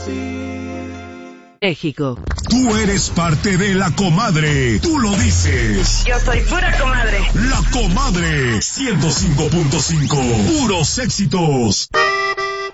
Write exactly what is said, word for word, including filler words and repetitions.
México. Tú eres parte de La Comadre. Tú lo dices. Yo soy pura comadre. La Comadre. ciento cinco punto cinco. Puros éxitos.